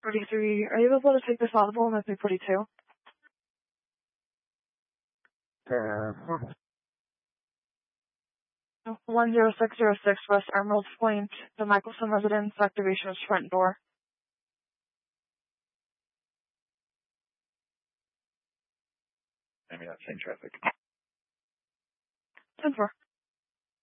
33. Are you able to take this audible and with me 42? 10606 West Emerald Point, the Michelson residence, activation is front door. I mean, that same traffic. 10-4.